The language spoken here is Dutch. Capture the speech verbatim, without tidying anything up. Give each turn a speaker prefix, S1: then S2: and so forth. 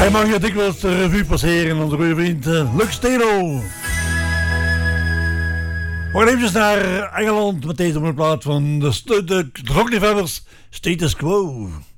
S1: Hij mag je dikwijls de revue passeren, onze goede vriend uh, Lux Steno. We gaan even naar Engeland met deze plaat van de, de, de rockliefhebbers Status Quo.